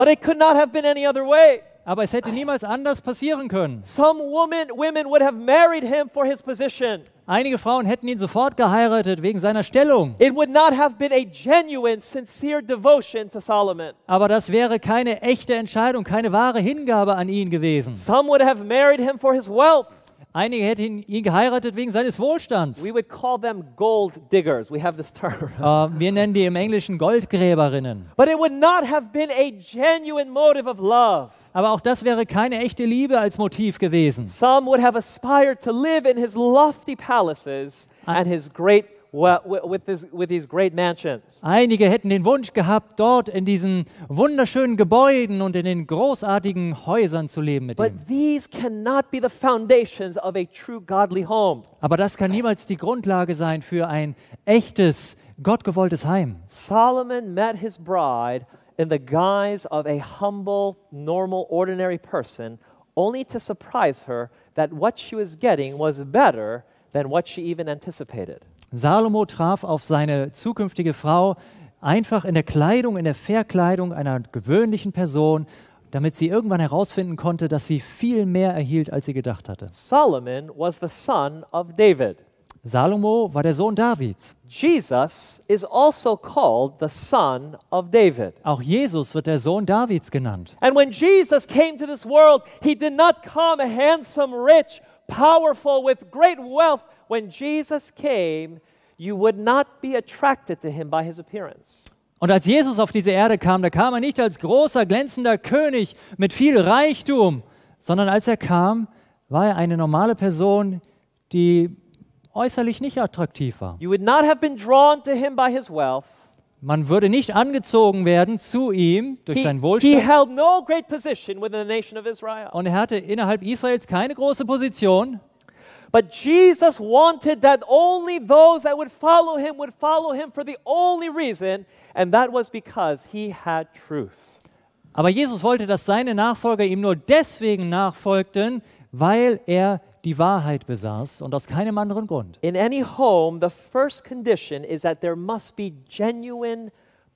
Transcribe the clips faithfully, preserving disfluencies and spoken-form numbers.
But it could not have been any other way. Aber es hätte niemals anders passieren können. Some women, women would have married him for his position. Einige Frauen hätten ihn sofort geheiratet wegen seiner Stellung. It would not have been a genuine, sincere devotion to Solomon. Aber das wäre keine echte Entscheidung, keine wahre Hingabe an ihn gewesen. Some would have married him for his wealth. Einige hätten ihn geheiratet wegen seines Wohlstands. We would call them gold diggers. We have this term. Uh, wir nennen die im Englischen Goldgräberinnen. But it would not have been a genuine motive of love. Aber auch das wäre keine echte Liebe als Motiv gewesen. Some would have aspired to live in his lofty palaces and his great with his with these great mansions. Einige hätten den Wunsch gehabt, dort in diesen wunderschönen Gebäuden und in den großartigen Häusern zu leben mit But ihm. these cannot be the foundations of a true godly home. Aber das kann niemals die Grundlage sein für ein echtes, gottgewolltes Heim. Solomon met his bride in the guise of a humble, normal, ordinary person, only to surprise her that what she was getting was better than what she even anticipated. Salomo traf auf seine zukünftige Frau einfach in der Kleidung, in der Verkleidung einer gewöhnlichen Person, damit sie irgendwann herausfinden konnte, dass sie viel mehr erhielt, als sie gedacht hatte. Solomon was the son of David. Salomo war der Sohn Davids. Jesus is also called the son of David. Auch Jesus wird der Sohn Davids genannt. And when Jesus came to this world, he did not come handsome, rich, powerful, with great wealth. When Jesus came, you would not be attracted to him by his appearance. Und als Jesus auf diese Erde kam, da kam er nicht als großer, glänzender König mit viel Reichtum, sondern als er kam, war er eine normale Person, die äußerlich nicht attraktiv war. You would not have been drawn to him by his wealth. Man würde nicht angezogen werden zu ihm durch He, seinen he Wohlstand. held no great position within the nation of Israel. Und er hatte innerhalb Israels keine große Position. But Jesus wanted that only those that would follow him would follow him for the only reason, and that was because he had truth. Aber Jesus wollte, dass seine Nachfolger ihm nur deswegen nachfolgten, weil er die Wahrheit besaß und aus keinem anderen Grund. In any home, the first condition is that there must be genuine,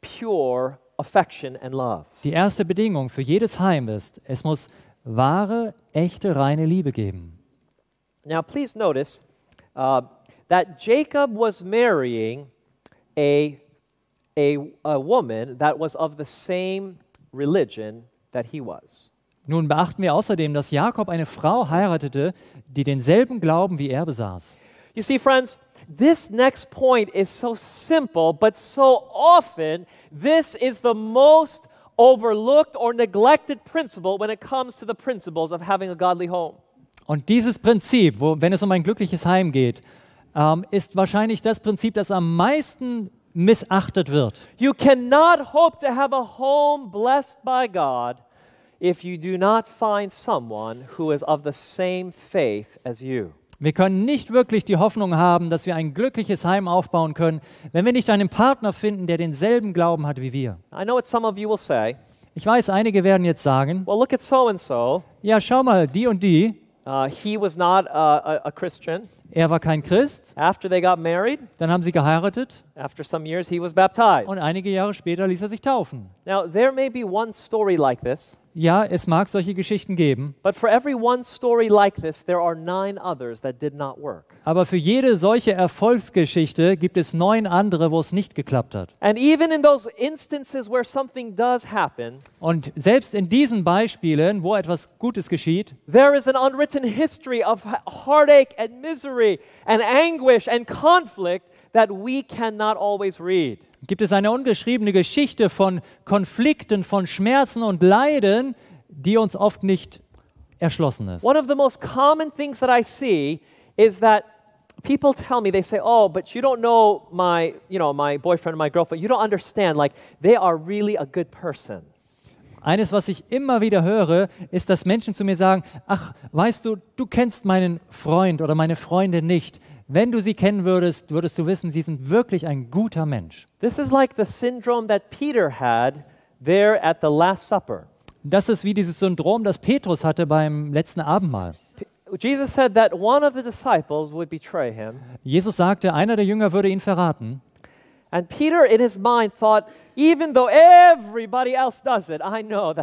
pure affection and love. Die erste Bedingung für jedes Heim ist, es muss wahre, echte, reine Liebe geben. Now, please notice uh, that Jacob was marrying a, a, a woman that was of the same religion that he was. Nun beachten wir außerdem, dass Jakob eine Frau heiratete, die denselben Glauben wie er besaß. You see, friends, this next point is so simple, but so often this is the most overlooked or neglected principle when it comes to the principles of having a godly home. Und dieses Prinzip, wo, wenn es um ein glückliches Heim geht, ähm, ist wahrscheinlich das Prinzip, das am meisten missachtet wird. You cannot hope to have a home blessed by God if you do not find someone who is of the same faith as you. Wir können nicht wirklich die Hoffnung haben, dass wir ein glückliches Heim aufbauen können, wenn wir nicht einen Partner finden, der denselben Glauben hat wie wir. I know what some of you will say. Ich weiß, einige werden jetzt sagen, Well, look at so and so. ja, schau mal, die und die, Uh, he was not uh, a, a Christian. er war kein Christ, After they got married, dann haben sie geheiratet after some years, he was baptized. und einige Jahre später ließ er sich taufen. Now, there may be one story like this, Ja, es mag solche Geschichten geben, but for every one story like this, there are nine others that did not work. aber für jede solche Erfolgsgeschichte gibt es neun andere, wo es nicht geklappt hat. And even in those instances where something does happen, Und selbst in diesen Beispielen, wo etwas Gutes geschieht, there is an unwritten history of heartache and misery and anguish and conflict that we cannot always read. gibt es eine ungeschriebene Geschichte von Konflikten, von Schmerzen und Leiden, die uns oft nicht erschlossen ist. One of the most common things that I see is that people tell me, they say, oh, but you don't know my, you know, my boyfriend or my girlfriend. You don't understand, like, they are really a good person. Eines, was ich immer wieder höre, ist, dass Menschen zu mir sagen, ach, weißt du, du kennst meinen Freund oder meine Freundin nicht. Wenn du sie kennen würdest, würdest du wissen, sie sind wirklich ein guter Mensch. This is like the syndrome that Peter had there at the Last Supper. Das ist wie dieses Syndrom, das Petrus hatte beim letzten Abendmahl. P- Jesus said that one of the disciples would betray him, Jesus sagte, einer der Jünger würde ihn verraten. And Peter, in his mind, thought, even though everybody else does it, I know that